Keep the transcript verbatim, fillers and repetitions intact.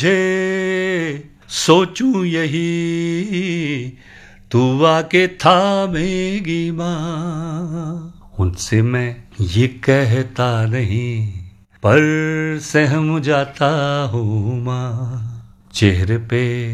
जे सोचूं यही तू आके थामेगी माँ। उनसे मैं ये कहता नहीं पर सहम जाता हूँ माँ। चेहरे पे